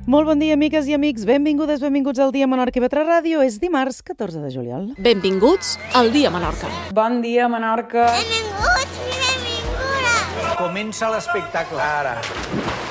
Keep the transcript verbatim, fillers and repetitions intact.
Molt bon dia, amigues i amics. Benvingudes, benvinguts al Dia Menorca i Vetre Ràdio. És dimarts, catorze de juliol. Benvinguts al Dia Menorca. Bon dia, Menorca. Benvinguts i benvingudes. Comença l'espectacle ara.